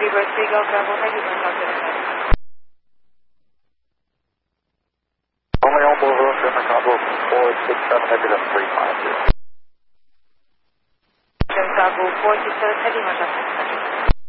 birthday, Golf Bravo, heavy one, Delta November. Only on Boulevard, Denver, Combo 467, heavy left 350. Bravo 467, heavy one, Delta